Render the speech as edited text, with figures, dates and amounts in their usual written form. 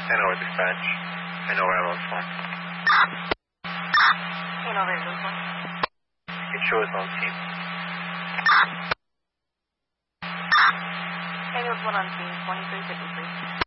Hanover dispatch. Hanover Airlines 1. Hanover Airlines 1. It shows on team. Hanover 1 on team, 2353.